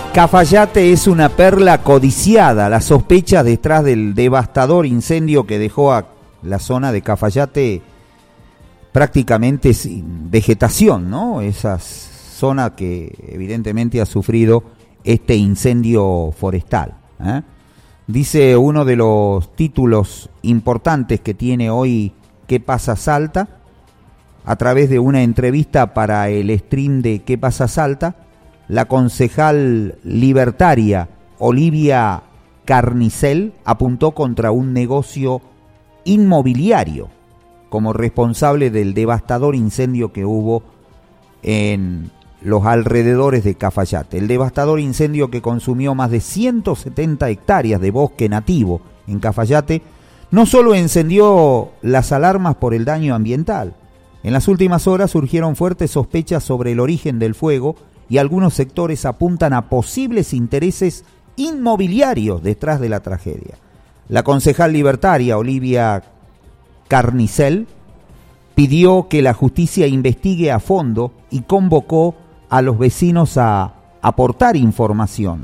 Cafayate es una perla codiciada. Las sospechas detrás del devastador incendio que dejó a la zona de Cafayate prácticamente sin vegetación, ¿no? Esa zona que evidentemente ha sufrido este incendio forestal, ¿eh? Dice uno de los títulos importantes que tiene hoy ¿Qué pasa Salta? A través de una entrevista para el stream de ¿Qué pasa Salta? La concejal libertaria Olivia Carnicel apuntó contra un negocio inmobiliario como responsable del devastador incendio que hubo en los alrededores de Cafayate. El devastador incendio que consumió más de 170 hectáreas de bosque nativo en Cafayate no solo encendió las alarmas por el daño ambiental. En las últimas horas surgieron fuertes sospechas sobre el origen del fuego y algunos sectores apuntan a posibles intereses inmobiliarios detrás de la tragedia. La concejal libertaria Olivia Carnicel pidió que la justicia investigue a fondo y convocó a los vecinos a aportar información.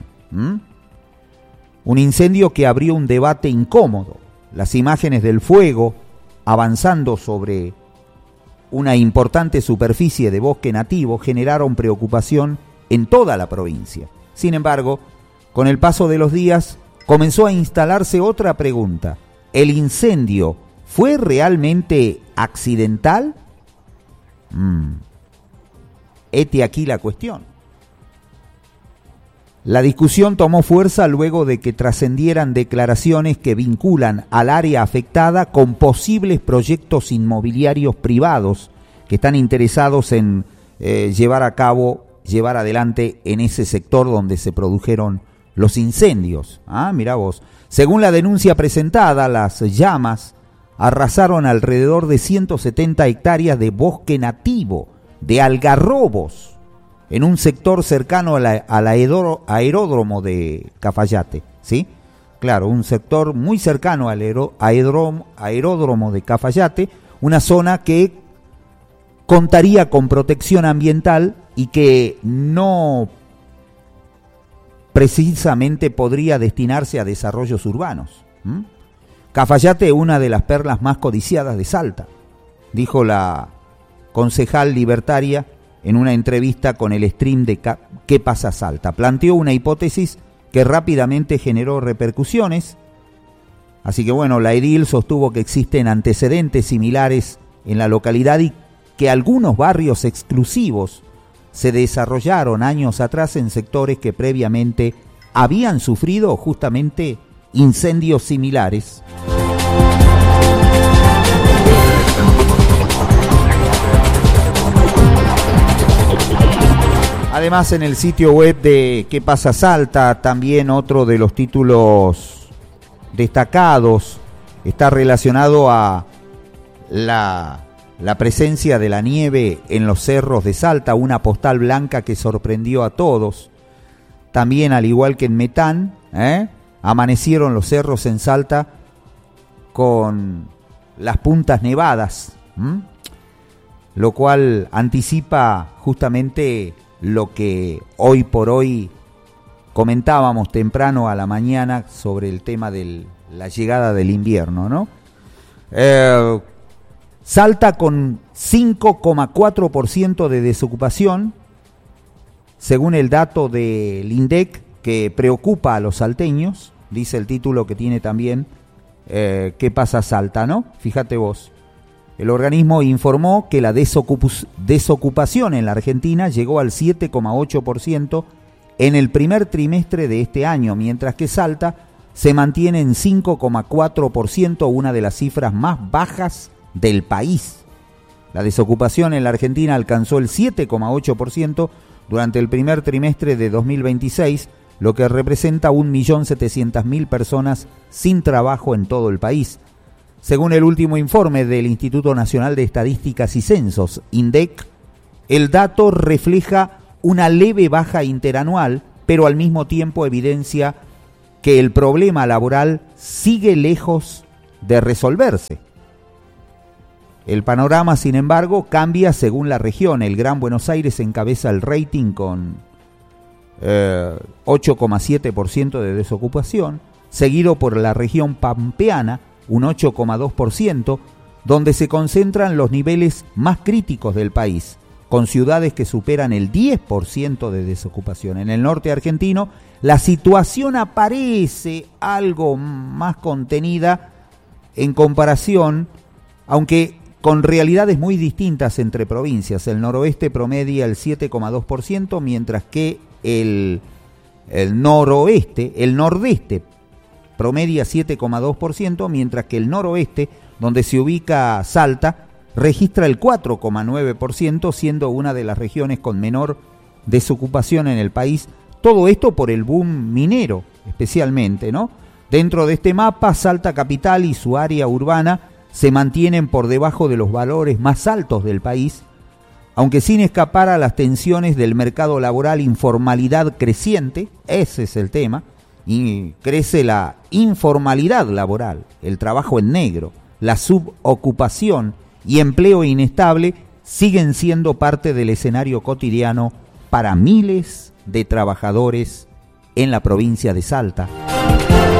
Un incendio que abrió un debate incómodo. Las imágenes del fuego avanzando sobre una importante superficie de bosque nativo generaron preocupación en toda la provincia. Sin embargo, con el paso de los días comenzó a instalarse otra pregunta. ¿El incendio fue realmente accidental? Hete aquí la cuestión. La discusión tomó fuerza luego de que trascendieran declaraciones que vinculan al área afectada con posibles proyectos inmobiliarios privados que están interesados en llevar adelante en ese sector donde se produjeron los incendios. Mirá vos. Según la denuncia presentada, las llamas arrasaron alrededor de 170 hectáreas de bosque nativo de algarrobos en un sector cercano al aeródromo de Cafayate, ¿sí? Claro, un sector muy cercano al aeródromo de Cafayate, una zona que contaría con protección ambiental y que no precisamente podría destinarse a desarrollos urbanos. Cafayate es una de las perlas más codiciadas de Salta, dijo la concejal libertaria en una entrevista con el stream de ¿Qué pasa Salta? Planteó una hipótesis que rápidamente generó repercusiones. Así que bueno, la edil sostuvo que existen antecedentes similares en la localidad y que algunos barrios exclusivos se desarrollaron años atrás en sectores que previamente habían sufrido justamente incendios similares. Además, en el sitio web de ¿Qué pasa Salta? También otro de los títulos destacados está relacionado a la presencia de la nieve en los cerros de Salta, una postal blanca que sorprendió a todos. También, al igual que en Metán, amanecieron los cerros en Salta con las puntas nevadas, lo cual anticipa justamente lo que hoy por hoy comentábamos temprano a la mañana sobre el tema de la llegada del invierno, ¿no? Salta con 5,4% de desocupación, según el dato del INDEC, que preocupa a los salteños, dice el título que tiene también ¿Qué pasa Salta?, ¿no? Fíjate vos. El organismo informó que la desocupación en la Argentina llegó al 7,8% en el primer trimestre de este año, mientras que Salta se mantiene en 5,4%, una de las cifras más bajas del país. La desocupación en la Argentina alcanzó el 7,8% durante el primer trimestre de 2026, lo que representa 1.700.000 personas sin trabajo en todo el país. Según el último informe del Instituto Nacional de Estadísticas y Censos, INDEC, el dato refleja una leve baja interanual, pero al mismo tiempo evidencia que el problema laboral sigue lejos de resolverse. El panorama, sin embargo, cambia según la región. El Gran Buenos Aires encabeza el rating con 8,7% de desocupación, seguido por la región pampeana, un 8,2%, donde se concentran los niveles más críticos del país, con ciudades que superan el 10% de desocupación. En el norte argentino, la situación aparece algo más contenida en comparación, aunque con realidades muy distintas entre provincias. El noroeste promedia el 7,2%, mientras que el nordeste promedia 7,2%, mientras que el noroeste, donde se ubica Salta, registra el 4,9%, siendo una de las regiones con menor desocupación en el país. Todo esto por el boom minero, especialmente, ¿no? Dentro de este mapa, Salta capital y su área urbana se mantienen por debajo de los valores más altos del país, aunque sin escapar a las tensiones del mercado laboral, informalidad creciente, ese es el tema, y crece la informalidad laboral, el trabajo en negro, la subocupación y empleo inestable siguen siendo parte del escenario cotidiano para miles de trabajadores en la provincia de Salta.